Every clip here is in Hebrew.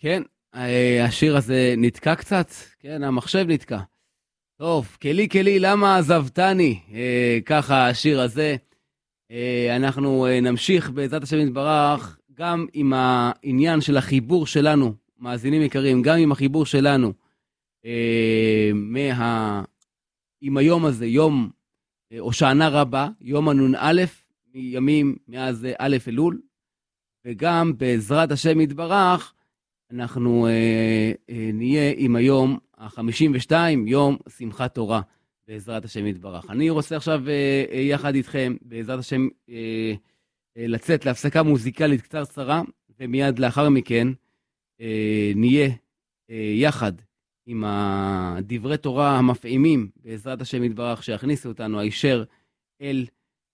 כן, השיר הזה נתקע קצת, כן, המחשב נתקע. טוב, כלי, למה עזבתני? ככה השיר הזה. אנחנו נמשיך בעזרת השם יתברך, גם עם העניין של החיבור שלנו, מאזינים יקרים, גם עם החיבור שלנו, עם היום הזה, יום הושענא רבה, יום הנ"א, מימים מאז א' אלול, וגם בעזרת השם יתברך, אנחנו נהיה עם היום ה-52, יום שמחת תורה, בעזרת השם יתברך. אני רוצה עכשיו יחד איתכם, בעזרת השם, לצאת להפסקה מוזיקלית קצרה, ומיד לאחר מכן נהיה יחד עם דברי תורה המפעימים, בעזרת השם יתברך, שיכניסו אותנו הישר אל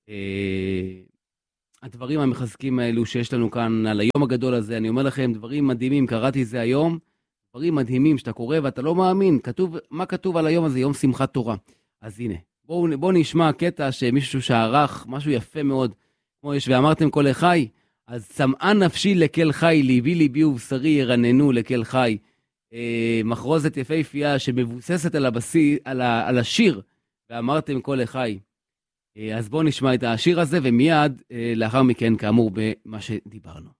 הדברים המחזקים האלו שיש לנו כאן על היום הגדול הזה. אני אומר לכם, דברים מדהימים, קראתי זה היום, דברים מדהימים שאתה קורא ואתה לא מאמין. מה כתוב על היום הזה? יום שמחת תורה. אז הנה, בואו נשמע קטע שמישהו שערך, משהו יפה מאוד, כמו יש ואמרתם כל חי, אז צמאה נפשי לכל חי, ליבי ובשרי ירננו לכל חי. מחרוזת יפהפייה שמבוססת על השיר, ואמרתם כל חי. אז בואו נשמע את השיר הזה, ומיד לאחר מכן, כאמור, במה שדיברנו.